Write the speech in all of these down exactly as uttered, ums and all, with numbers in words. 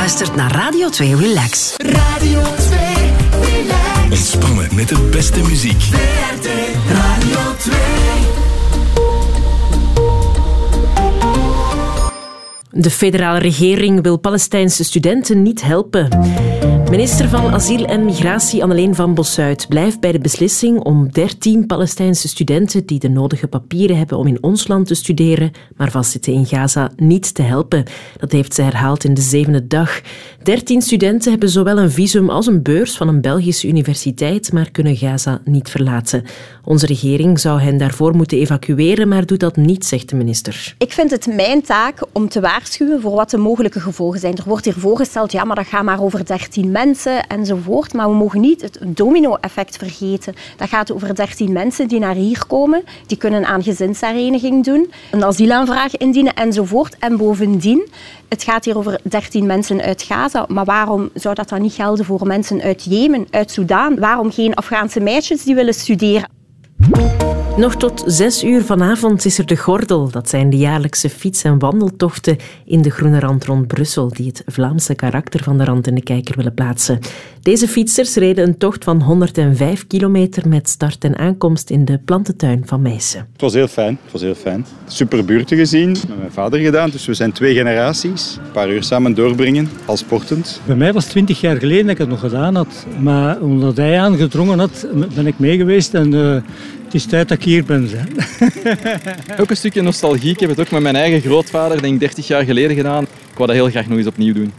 luistert naar Radio twee Relax. Radio twee Relax. Ontspannen met de beste muziek. V R T Radio twee. De federale regering wil Palestijnse studenten niet helpen. Minister van Asiel en Migratie Anneleen van Bossuit blijft bij de beslissing om dertien Palestijnse studenten die de nodige papieren hebben om in ons land te studeren, maar vastzitten in Gaza, niet te helpen. Dat heeft ze herhaald in de zevende dag. dertien studenten hebben zowel een visum als een beurs van een Belgische universiteit, maar kunnen Gaza niet verlaten. Onze regering zou hen daarvoor moeten evacueren, maar doet dat niet, zegt de minister. Ik vind het mijn taak om te waarschuwen voor wat de mogelijke gevolgen zijn. Er wordt hier voorgesteld, ja, maar dat gaat maar over dertien mensen enzovoort. Maar we mogen niet het domino-effect vergeten. Dat gaat over dertien mensen die naar hier komen. Die kunnen aan gezinshereniging doen, een asielaanvraag indienen enzovoort. En bovendien, het gaat hier over dertien mensen uit Gaza. Maar waarom zou dat dan niet gelden voor mensen uit Jemen, uit Soudaan? Waarom geen Afghaanse meisjes die willen studeren? Nog tot zes uur vanavond is er de Gordel. Dat zijn de jaarlijkse fiets- en wandeltochten in de groene rand rond Brussel, die het Vlaamse karakter van de rand in de kijker willen plaatsen. Deze fietsers reden een tocht van honderdvijf kilometer met start en aankomst in de plantentuin van Meissen. Het was heel fijn. Het was heel fijn. Super buurten gezien, met mijn vader gedaan. Dus we zijn twee generaties. Een paar uur samen doorbrengen, al sportend. Bij mij was het twintig jaar geleden dat ik het nog gedaan had. Maar omdat hij aangedrongen had, ben ik mee geweest en uh, het is tijd dat ik hier ben. Ook een stukje nostalgie. Ik heb het ook met mijn eigen grootvader, denk ik dertig jaar geleden gedaan. Ik wou dat heel graag nog eens opnieuw doen.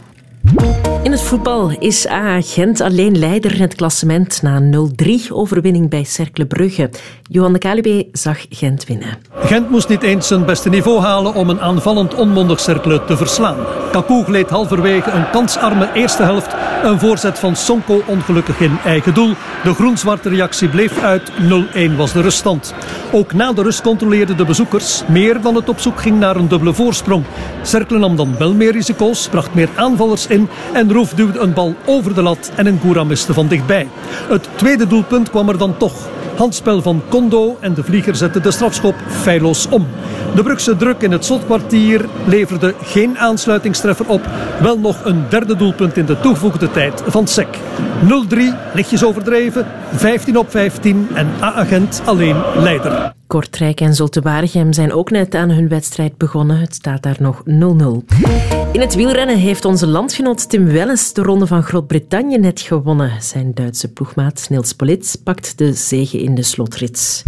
In het voetbal is A A Gent alleen leider in het klassement na een nul drie overwinning bij Cercle Brugge. Johan de Kalibé zag Gent winnen. Gent moest niet eens zijn beste niveau halen om een aanvallend onmondig Cercle te verslaan. Kakou gleed halverwege een kansarme eerste helft. Een voorzet van Sonko ongelukkig in eigen doel. De groen-zwarte reactie bleef uit. nul een was de ruststand. Ook na de rust controleerden de bezoekers meer dan het op zoek ging naar een dubbele voorsprong. Cercle nam dan wel meer risico's, bracht meer aanvallers in en Roef duwde een bal over de lat en Ngura miste van dichtbij. Het tweede doelpunt kwam er dan toch. Handspel van Kondo en de vlieger zette de strafschop feilloos om. De Brugse druk in het slotkwartier leverde geen aansluitingstreffer op. Wel nog een derde doelpunt in de toegevoegde tijd van Sek. nul drie, lichtjes overdreven, vijftien op vijftien en A A Gent alleen leider. Kortrijk en Zulte Waregem zijn ook net aan hun wedstrijd begonnen. Het staat daar nog nul nul. In het wielrennen heeft onze landgenoot Tim Wellens de Ronde van Groot-Brittannië net gewonnen. Zijn Duitse ploegmaat Nils Pollitt pakt de zege in de slotrit.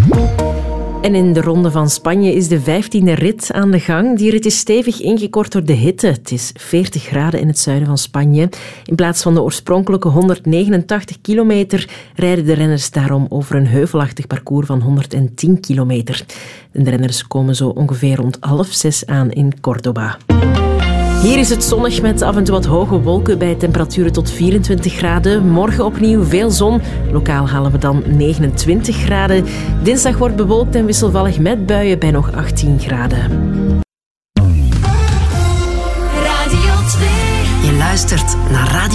En in de Ronde van Spanje is de vijftiende rit aan de gang. Die rit is stevig ingekort door de hitte. Het is veertig graden in het zuiden van Spanje. In plaats van de oorspronkelijke honderdnegenentachtig kilometer rijden de renners daarom over een heuvelachtig parcours van honderdtien kilometer. De renners komen zo ongeveer rond half zes aan in Córdoba. Hier is het zonnig met af en toe wat hoge wolken bij temperaturen tot vierentwintig graden. Morgen opnieuw veel zon. Lokaal halen we dan negenentwintig graden. Dinsdag wordt bewolkt en wisselvallig met buien bij nog achttien graden. Radio twee. Je luistert naar Radio